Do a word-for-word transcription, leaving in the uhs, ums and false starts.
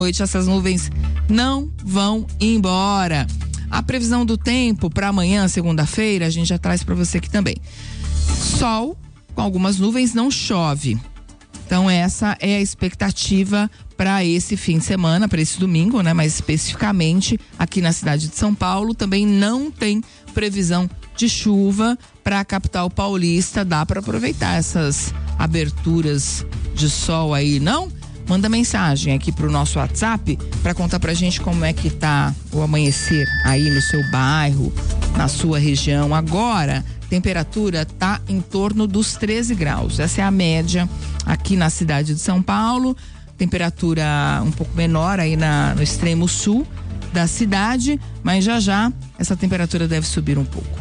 noite essas nuvens não vão embora. A previsão do tempo para amanhã, segunda-feira, a gente já traz para você aqui também. Sol com algumas nuvens, não chove. Então essa é a expectativa para esse fim de semana, para esse domingo, né? Mais especificamente aqui na cidade de São Paulo, também não tem previsão de chuva para a capital paulista. Dá para aproveitar essas aberturas de sol aí, não? Manda mensagem aqui pro nosso WhatsApp para contar pra gente como é que tá o amanhecer aí no seu bairro, na sua região. Agora, temperatura tá em torno dos treze graus. Essa é a média aqui na cidade de São Paulo. Temperatura um pouco menor aí na, no extremo sul da cidade, mas já já essa temperatura deve subir um pouco.